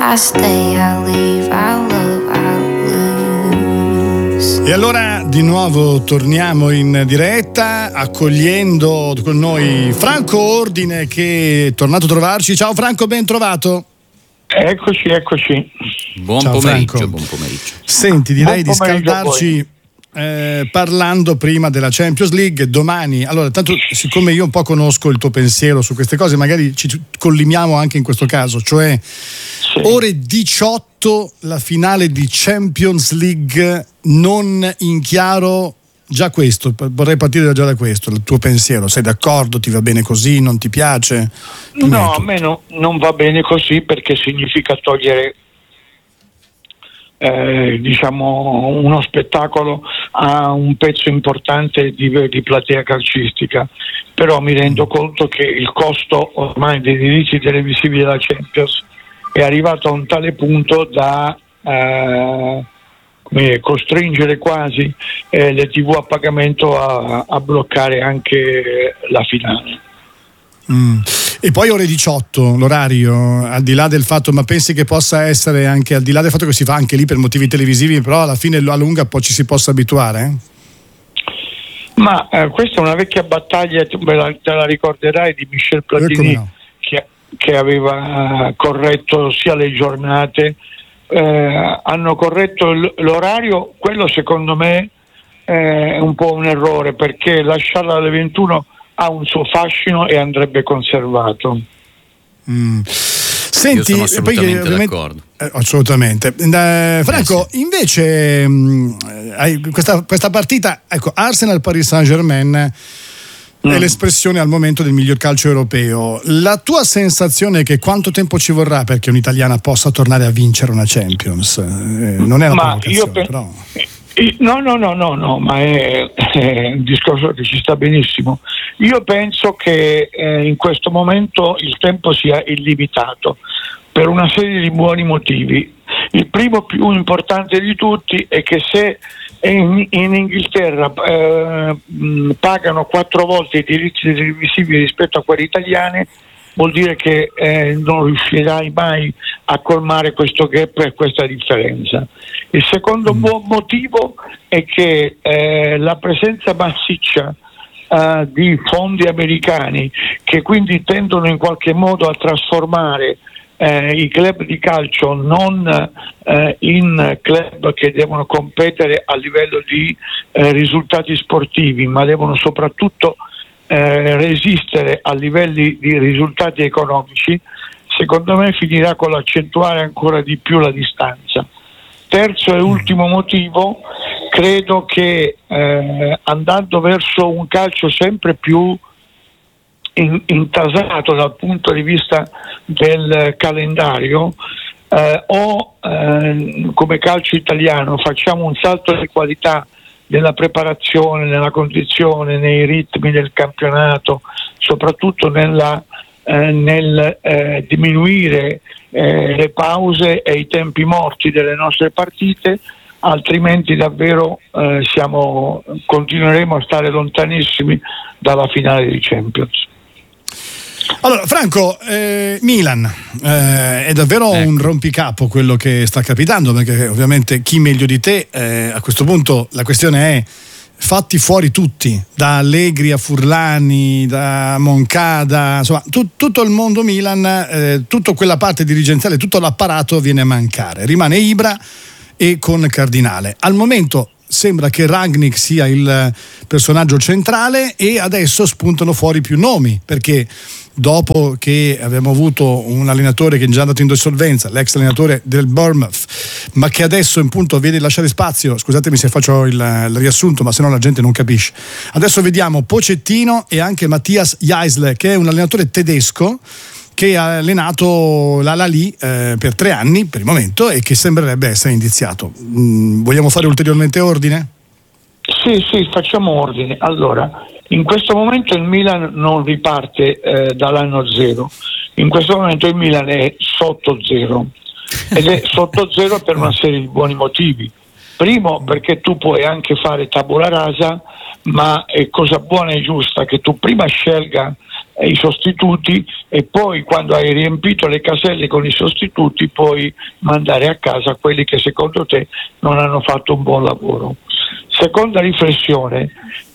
I stay, I leave, I love, I lose. E allora di nuovo torniamo in diretta accogliendo con noi Franco Ordine, che è tornato a trovarci. Ciao Franco, ben trovato. Eccoci. Buon pomeriggio. Senti, direi di scaldarci parlando prima della Champions League domani. Allora, tanto siccome io un po' conosco il tuo pensiero su queste cose, magari ci collimiamo anche in questo caso, cioè sì. Ore 18 la finale di Champions League, non in chiaro già questo, vorrei partire già da questo, il tuo pensiero, sei d'accordo, ti va bene così, non ti piace? No, a me non va bene così, perché significa togliere uno spettacolo a un pezzo importante di platea calcistica, però mi rendo conto che il costo ormai dei diritti televisivi della Champions è arrivato a un tale punto da costringere quasi le TV a pagamento a bloccare anche la finale. E poi ore 18 l'orario, al di là del fatto, ma pensi che possa essere anche al di là del fatto che si fa anche lì per motivi televisivi, però alla fine a lunga poi ci si possa abituare? Ma questa è una vecchia battaglia, te la ricorderai, di Michel Platini, no, che aveva corretto sia le giornate, hanno corretto l'orario. Quello secondo me è un po' un errore, perché lasciarla alle 21 ha un suo fascino e andrebbe conservato. Senti, io sono assolutamente d'accordo. Assolutamente. Franco, sì. Invece questa partita, ecco, Arsenal-Paris Saint-Germain è l'espressione al momento del miglior calcio europeo. La tua sensazione è che quanto tempo ci vorrà perché un'italiana possa tornare a vincere una Champions? Non è una provocazione, però... No, ma è un discorso che ci sta benissimo. Io penso che in questo momento il tempo sia illimitato per una serie di buoni motivi. Il primo, più importante di tutti, è che se in Inghilterra pagano 4 volte i diritti televisivi rispetto a quelli italiani, vuol dire che non riuscirai mai a colmare questo gap e questa differenza. Il secondo buon motivo è che la presenza massiccia di fondi americani, che quindi tendono in qualche modo a trasformare i club di calcio non in club che devono competere a livello di risultati sportivi, ma devono soprattutto resistere a livelli di risultati economici, secondo me finirà con l'accentuare ancora di più la distanza. Terzo e ultimo motivo, credo che andando verso un calcio sempre più intasato dal punto di vista del calendario, come calcio italiano facciamo un salto di qualità nella preparazione, nella condizione, nei ritmi del campionato, soprattutto nel diminuire le pause e i tempi morti delle nostre partite, altrimenti davvero continueremo a stare lontanissimi dalla finale di Champions. Allora Franco, Milan è davvero un rompicapo quello che sta capitando, perché ovviamente chi meglio di te, a questo punto la questione è fatti fuori tutti, da Allegri a Furlani, da Moncada, insomma tutto il mondo Milan, tutta quella parte dirigenziale, tutto l'apparato viene a mancare, rimane Ibra e con Cardinale. Al momento sembra che Rangnick sia il personaggio centrale e adesso spuntano fuori più nomi, perché dopo che abbiamo avuto un allenatore che è già andato in insolvenza, l'ex allenatore del Bournemouth, ma che adesso in punto vede lasciare spazio, scusatemi se faccio il riassunto, ma se no la gente non capisce. Adesso vediamo Pochettino e anche Matthias Jaisle, che è un allenatore tedesco che ha allenato l'Al-Ahly per 3 anni per il momento e che sembrerebbe essere indiziato. Vogliamo fare ulteriormente ordine? Sì, facciamo ordine. Allora, in questo momento il Milan non riparte dall'anno zero. In questo momento il Milan è sotto zero ed è sotto zero per una serie di buoni motivi. Primo, perché tu puoi anche fare tabula rasa, ma è cosa buona e giusta che tu prima scelga i sostituti, e poi quando hai riempito le caselle con i sostituti puoi mandare a casa quelli che secondo te non hanno fatto un buon lavoro. Seconda riflessione,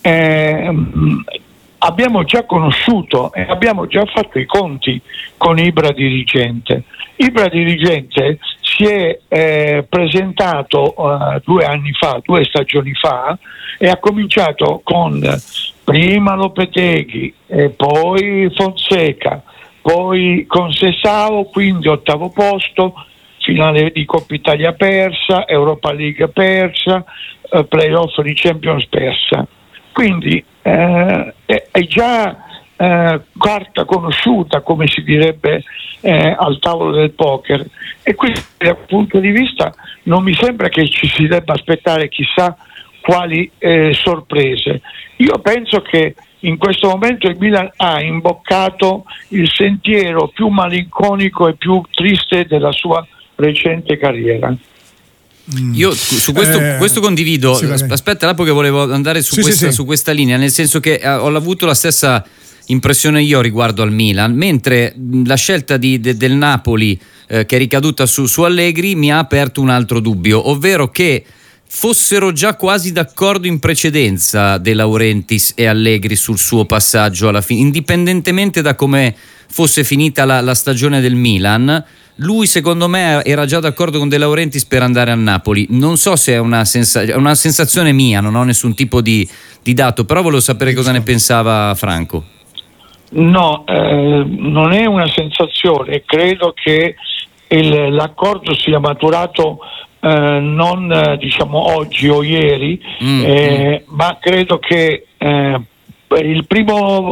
abbiamo già conosciuto e abbiamo già fatto i conti con Ibra dirigente. Ibra dirigente si è presentato 2 stagioni fa, e ha cominciato con prima Lopeteghi e poi Fonseca, poi con Sessao, quindi 8° posto, finale di Coppa Italia persa, Europa League persa, playoff di Champions persa. Quindi è già carta conosciuta, come si direbbe al tavolo del poker, e quindi dal punto di vista non mi sembra che ci si debba aspettare chissà quali sorprese. Io penso che in questo momento il Milan ha imboccato il sentiero più malinconico e più triste della sua recente carriera. Io su questo condivido. Sì, aspetta, Lapo, che volevo andare su questa linea, nel senso che ho avuto la stessa impressione io riguardo al Milan, mentre la scelta del Napoli che è ricaduta su Allegri mi ha aperto un altro dubbio, ovvero che fossero già quasi d'accordo in precedenza De Laurentiis e Allegri sul suo passaggio alla fine, indipendentemente da come fosse finita la stagione del Milan. Lui secondo me era già d'accordo con De Laurentiis per andare a Napoli. Non so se è una sensazione mia, non ho nessun tipo di dato, però volevo sapere cosa ne pensava Franco. No, non è una sensazione, credo che l'accordo sia maturato non diciamo oggi o ieri, ma credo che il primo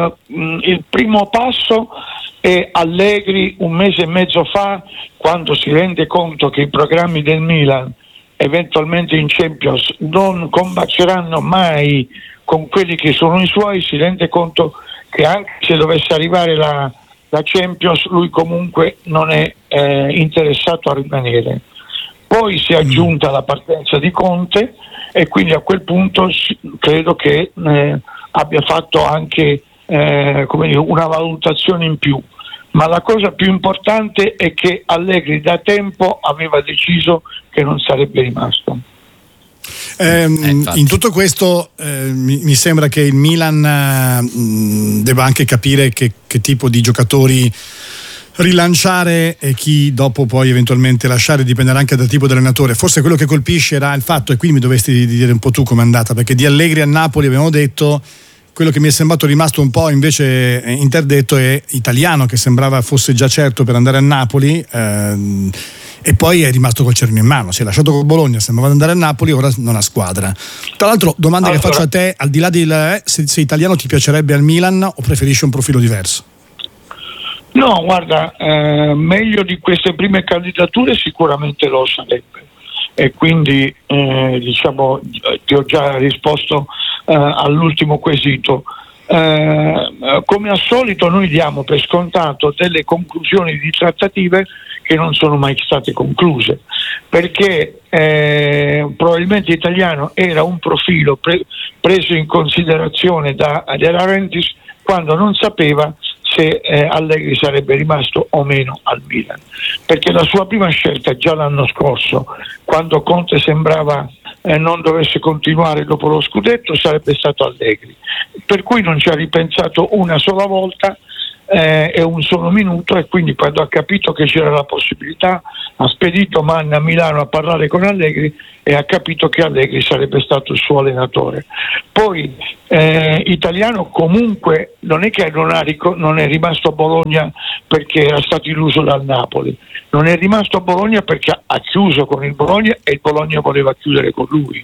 passo è Allegri 1 mese e mezzo fa, quando si rende conto che i programmi del Milan eventualmente in Champions non combaceranno mai con quelli che sono i suoi, si rende conto che anche se dovesse arrivare la Champions lui comunque non è interessato a rimanere. Poi si è aggiunta la partenza di Conte, e quindi a quel punto credo che abbia fatto anche una valutazione in più. Ma la cosa più importante è che Allegri da tempo aveva deciso che non sarebbe rimasto. In tutto questo mi sembra che il Milan debba anche capire che tipo di giocatori rilanciare e chi dopo poi eventualmente lasciare, dipenderà anche dal tipo di allenatore. Forse quello che colpisce era il fatto, e qui mi dovresti dire un po' tu com'è andata, perché di Allegri a Napoli abbiamo detto, quello che mi è sembrato rimasto un po' invece interdetto è Italiano, che sembrava fosse già certo per andare a Napoli, e poi è rimasto col cerino in mano, si è lasciato col Bologna, sembrava andare a Napoli, ora non ha squadra. Tra l'altro, domanda che faccio a te, al di là se Italiano ti piacerebbe al Milan o preferisci un profilo diverso? No, guarda, meglio di queste prime candidature sicuramente lo sarebbe, e quindi diciamo ti ho già risposto all'ultimo quesito. Come al solito noi diamo per scontato delle conclusioni di trattative che non sono mai state concluse, perché probabilmente Italiano era un profilo preso in considerazione da De Laurentiis quando non sapeva se Allegri sarebbe rimasto o meno al Milan, perché la sua prima scelta già l'anno scorso, quando Conte sembrava non dovesse continuare dopo lo scudetto, sarebbe stato Allegri, per cui non ci ha ripensato una sola volta e un solo minuto, e quindi quando ha capito che c'era la possibilità ha spedito Manna a Milano a parlare con Allegri e ha capito che Allegri sarebbe stato il suo allenatore. Poi Italiano comunque non è che non è rimasto a Bologna perché era stato illuso dal Napoli, non è rimasto a Bologna perché ha chiuso con il Bologna e il Bologna voleva chiudere con lui.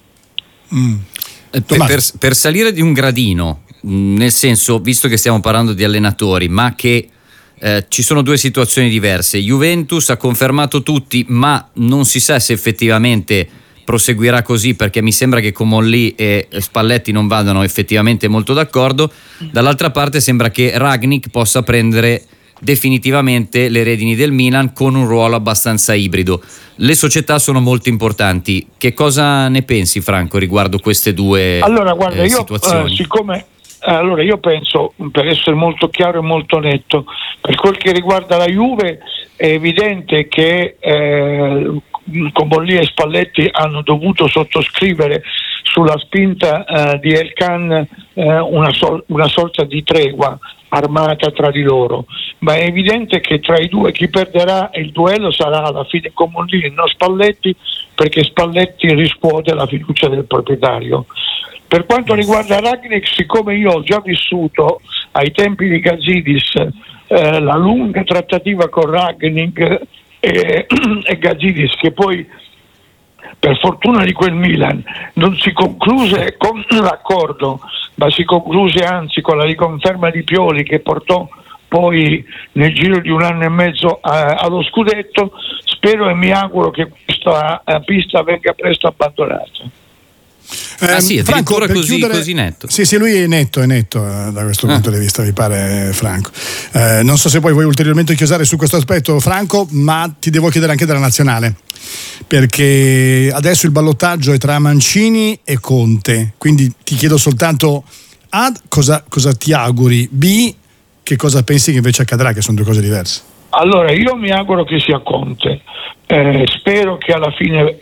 Per salire di un gradino, nel senso, visto che stiamo parlando di allenatori, ma che ci sono due situazioni diverse. Juventus ha confermato tutti, ma non si sa se effettivamente proseguirà così, perché mi sembra che Comolli e Spalletti non vadano effettivamente molto d'accordo. Dall'altra parte sembra che Rangnick possa prendere definitivamente le redini del Milan con un ruolo abbastanza ibrido. Le società sono molto importanti. Che cosa ne pensi, Franco, riguardo queste due allora, guarda, situazioni? Io Allora io penso, per essere molto chiaro e molto netto, per quel che riguarda la Juve è evidente che Combolli e Spalletti hanno dovuto sottoscrivere sulla spinta di Elkan una sorta di tregua armata tra di loro, ma è evidente che tra i due chi perderà il duello sarà alla fine Combolli e non Spalletti, perché Spalletti riscuote la fiducia del proprietario. Per quanto riguarda Rangnick, siccome io ho già vissuto ai tempi di Gazidis la lunga trattativa con Rangnick e Gazidis, che poi per fortuna di quel Milan non si concluse con l'accordo, ma si concluse anzi con la riconferma di Pioli, che portò poi nel giro di un anno e mezzo allo scudetto, spero e mi auguro che questa pista venga presto abbandonata. Sì, Franco, così netto. Sì, lui è netto da questo punto di vista, mi pare, Franco. Non so se poi vuoi ulteriormente chiosare su questo aspetto, Franco, ma ti devo chiedere anche della nazionale, perché adesso il ballottaggio è tra Mancini e Conte, quindi ti chiedo soltanto A, cosa ti auguri, B, che cosa pensi che invece accadrà, che sono due cose diverse. Allora, io mi auguro che sia Conte, spero che alla fine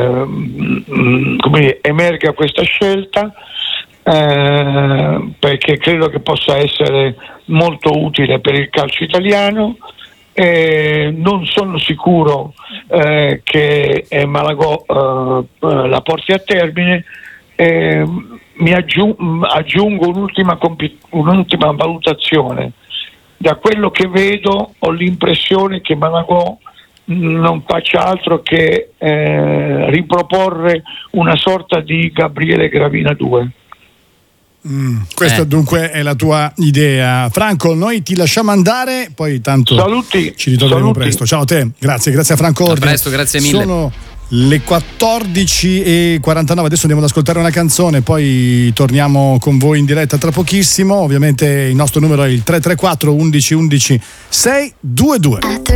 emerga questa scelta, perché credo che possa essere molto utile per il calcio italiano. Non sono sicuro che Malagò la porti a termine. Mi aggiungo un'ultima valutazione. Da quello che vedo ho l'impressione che Malagò non faccia altro che riproporre una sorta di Gabriele Gravina 2. Questa dunque è la tua idea. Franco, noi ti lasciamo andare, poi tanto saluti, ci ritroveremo presto. Ciao a te, grazie a Franco Ordine. A presto, grazie mille. Sono le 14:49, adesso andiamo ad ascoltare una canzone, poi torniamo con voi in diretta tra pochissimo. Ovviamente il nostro numero è il 334 11 11 622.